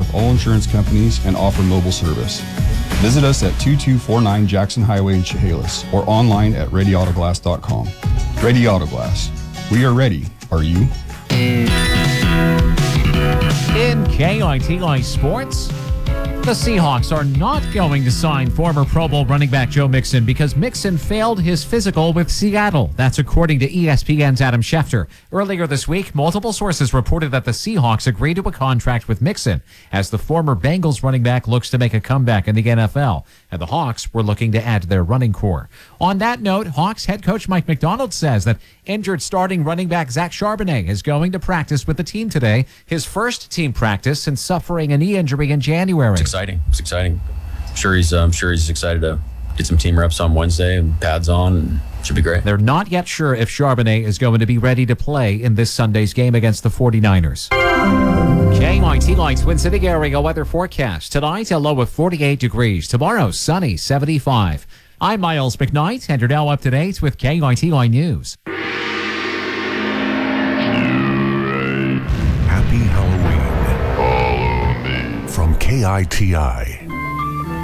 of all insurance companies and offer mobile service. Visit us at 2249 Jackson Highway in Chehalis or online at readyautoglass.com. Ready Auto Glass. We are ready. Are you? In KITI Sports, the Seahawks are not going to sign former Pro Bowl running back Joe Mixon because Mixon failed his physical with Seattle. That's according to ESPN's Adam Schefter. Earlier this week, multiple sources reported that the Seahawks agreed to a contract with Mixon as the former Bengals running back looks to make a comeback in the NFL, and the Hawks were looking to add to their running core. On that note, Hawks head coach Mike Macdonald says that injured starting running back Zach Charbonnet is going to practice with the team today, his first team practice since suffering a knee injury in January. It's exciting. I'm sure he's excited to get some team reps on Wednesday and pads on, and should be great. They're not yet sure if Charbonnet is going to be ready to play in this Sunday's game against the 49ers. KITI Twin City area weather forecast. Tonight, a low of 48 degrees. Tomorrow, sunny, 75. I'm Miles McKnight, and you're now up to date with KITI News. Happy Halloween from KITI.